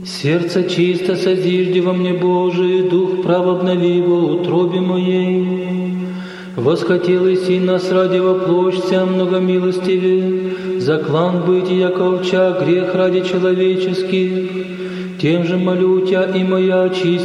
Сердце чисто созижди во мне, Божий, дух прав обнови во утробе моей. Восхотел и син нас ради воплощся многомилостиве, за клан быть, яко овча, грех ради человеческих. Тем же молю Тя и моя честь